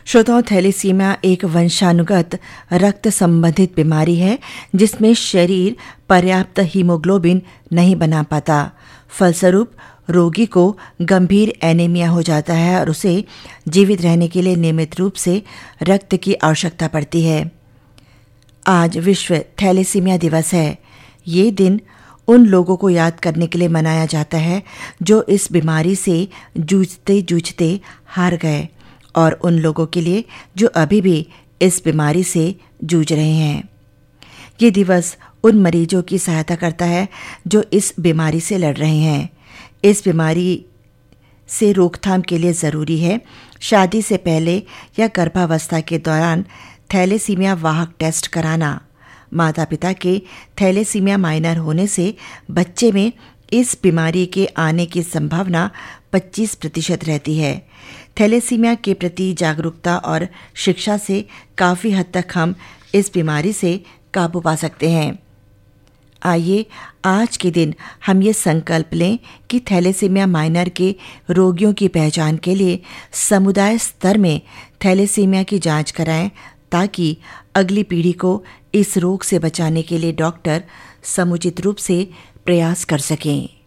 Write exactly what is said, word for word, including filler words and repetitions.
श्रोताओं, थैलेसीमिया एक वंशानुगत रक्त संबंधित बीमारी है जिसमें शरीर पर्याप्त हीमोग्लोबिन नहीं बना पाता। फलस्वरूप रोगी को गंभीर एनीमिया हो जाता है और उसे जीवित रहने के लिए नियमित रूप से रक्त की आवश्यकता पड़ती है। आज विश्व थैलेसीमिया दिवस है। ये दिन उन लोगों को याद करने के लिए मनाया जाता है जो इस बीमारी से जूझते जूझते हार गए और उन लोगों के लिए जो अभी भी इस बीमारी से जूझ रहे हैं। ये दिवस उन मरीजों की सहायता करता है जो इस बीमारी से लड़ रहे हैं। इस बीमारी से रोकथाम के लिए ज़रूरी है शादी से पहले या गर्भावस्था के दौरान थैलेसीमिया वाहक टेस्ट कराना। माता पिता के थैलेसीमिया माइनर होने से बच्चे में इस बीमारी के आने की संभावना पच्चीस प्रतिशत रहती है। थैलेसीमिया के प्रति जागरूकता और शिक्षा से काफ़ी हद तक हम इस बीमारी से काबू पा सकते हैं। आइए आज के दिन हम ये संकल्प लें कि थैलेसीमिया माइनर के रोगियों की पहचान के लिए समुदाय स्तर में थैलेसीमिया की जांच कराएं ताकि अगली पीढ़ी को इस रोग से बचाने के लिए डॉक्टर समुचित रूप से प्रयास कर सकें।